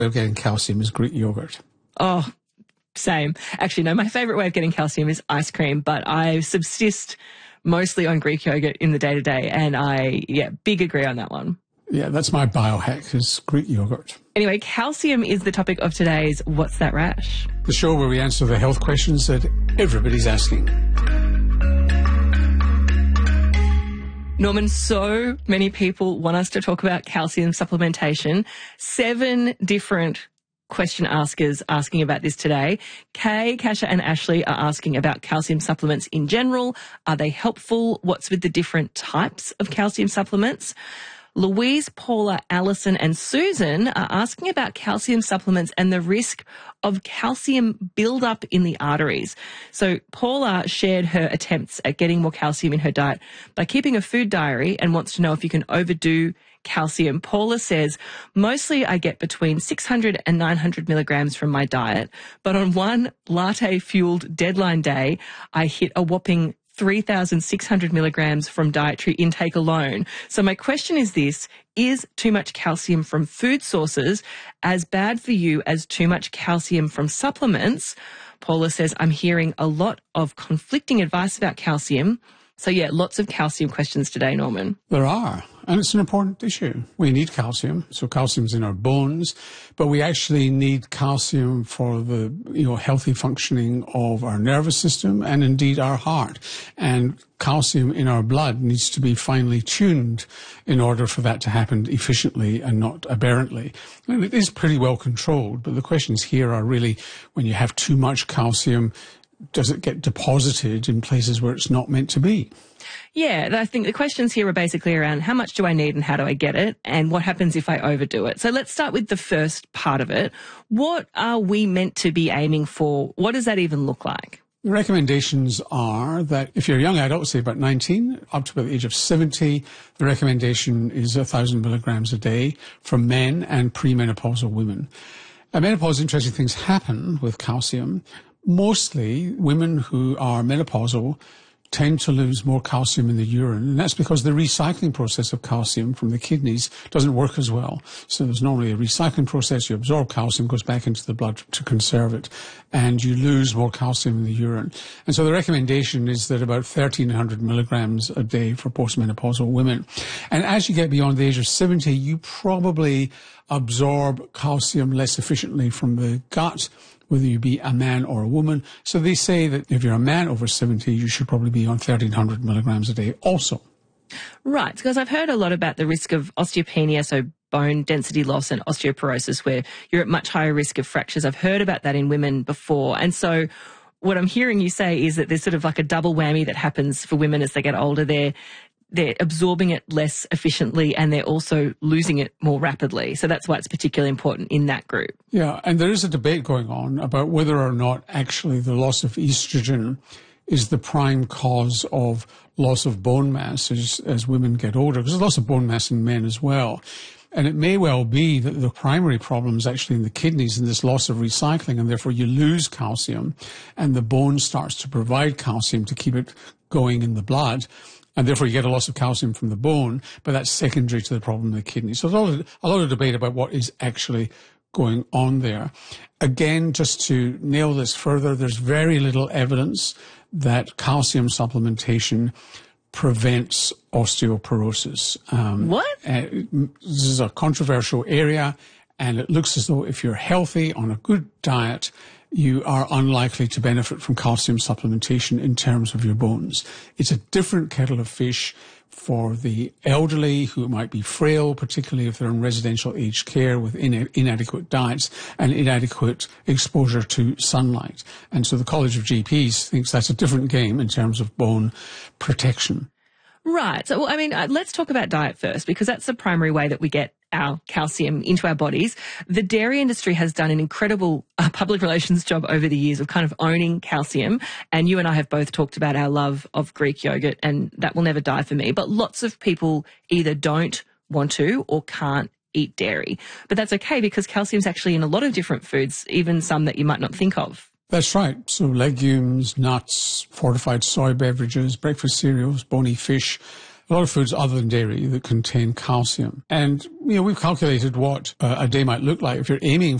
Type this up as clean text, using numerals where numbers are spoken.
of getting calcium is Greek yogurt. Oh, same. Actually, no, my favourite way of getting calcium is ice cream, but I subsist mostly on Greek yogurt in the day-to-day, and big agree on that one. Yeah, that's my biohack, is Greek yogurt. Anyway, calcium is the topic of today's What's That Rash? The show where we answer the health questions that everybody's asking. Norman, so many people want us to talk about calcium supplementation. 7 different question askers asking about this today. Kay, Kasha and Ashley are asking about calcium supplements in general. Are they helpful? What's with the different types of calcium supplements? Louise, Paula, Alison and Susan are asking about calcium supplements and the risk of calcium buildup in the arteries. So Paula shared her attempts at getting more calcium in her diet by keeping a food diary and wants to know if you can overdo calcium. Paula says, mostly I get between 600 and 900 milligrams from my diet, but on one latte-fueled deadline day, I hit a whopping 3,600 milligrams from dietary intake alone. So my question is this: is too much calcium from food sources as bad for you as too much calcium from supplements? Paula says, I'm hearing a lot of conflicting advice about calcium. So yeah, lots of calcium questions today, Norman. There are, and it's an important issue. We need calcium, so calcium's in our bones, but we actually need calcium for the healthy functioning of our nervous system and indeed our heart. And calcium in our blood needs to be finely tuned in order for that to happen efficiently and not aberrantly. And it is pretty well controlled, but the questions here are really, when you have too much calcium, does it get deposited in places where it's not meant to be? Yeah, I think the questions here are basically around how much do I need and how do I get it, and what happens if I overdo it. So let's start with the first part of it. What are we meant to be aiming for? What does that even look like? The recommendations are that if you're a young adult, say about 19, up to about the age of 70, the recommendation is 1,000 milligrams a day for men and premenopausal women. At menopause, interesting things happen with calcium. Mostly women who are menopausal tend to lose more calcium in the urine, and that's because the recycling process of calcium from the kidneys doesn't work as well. So there's normally a recycling process. You absorb calcium, goes back into the blood to conserve it, and you lose more calcium in the urine. And so the recommendation is that about 1,300 milligrams a day for postmenopausal women. And as you get beyond the age of 70, you probably absorb calcium less efficiently from the gut, whether you be a man or a woman. So they say that if you're a man over 70, you should probably be on 1,300 milligrams a day also. Right, because I've heard a lot about the risk of osteopenia, so bone density loss, and osteoporosis, where you're at much higher risk of fractures. I've heard about that in women before. And so what I'm hearing you say is that there's sort of like a double whammy that happens for women as they get older. They're absorbing it less efficiently and they're also losing it more rapidly. So that's why it's particularly important in that group. Yeah, and there is a debate going on about whether or not actually the loss of estrogen is the prime cause of loss of bone mass as women get older, because there's loss of bone mass in men as well. And it may well be that the primary problem is actually in the kidneys and this loss of recycling, and therefore you lose calcium and the bone starts to provide calcium to keep it going in the blood. And therefore you get a loss of calcium from the bone, but that's secondary to the problem in the kidney. So there's a lot of debate about what is actually going on there. Again, just to nail this further, there's very little evidence that calcium supplementation prevents osteoporosis. What? This is a controversial area, and it looks as though if you're healthy on a good diet, you are unlikely to benefit from calcium supplementation in terms of your bones. It's a different kettle of fish for the elderly who might be frail, particularly if they're in residential aged care with inadequate diets and inadequate exposure to sunlight. And so the College of GPs thinks that's a different game in terms of bone protection. Right. So, well, I mean, let's talk about diet first, because that's the primary way that we get our calcium into our bodies. The dairy industry has done an incredible public relations job over the years of kind of owning calcium. And you and I have both talked about our love of Greek yogurt, and that will never die for me. But lots of people either don't want to or can't eat dairy. But that's okay, because calcium's actually in a lot of different foods, even some that you might not think of. That's right. So legumes, nuts, fortified soy beverages, breakfast cereals, bony fish, a lot of foods other than dairy that contain calcium. And, we've calculated what a day might look like if you're aiming